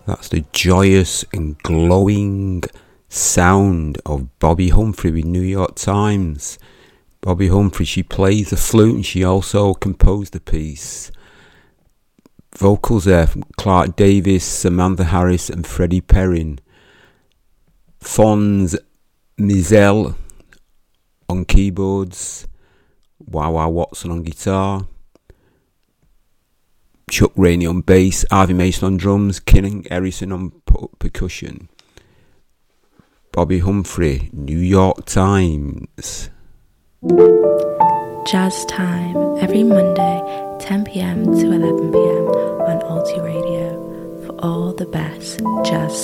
That's the joyous and glowing sound of Bobbi Humphrey with New York Times. Bobbi Humphrey, she plays the flute and she also composed the piece. Vocals there from Clark Davis, Samantha Harris and Freddie Perrin. Fonz Mizell on keyboards. Wawa Watson on guitar. Chuck Rainey on bass. Harvey Mason on drums. King Harrison on percussion. Bobbi Humphrey, New York Times. Jazz Time, every Monday, 10 p.m. to 11 p.m. on Alti Radio for all the best jazz